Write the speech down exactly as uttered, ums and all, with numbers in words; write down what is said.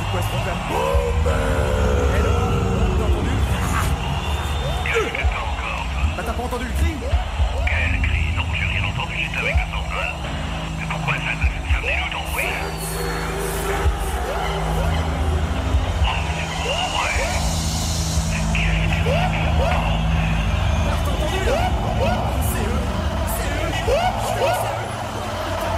Quoi est-ce qu'on fait? Hello? T'as entendu? Bah t'as pas entendu le cri?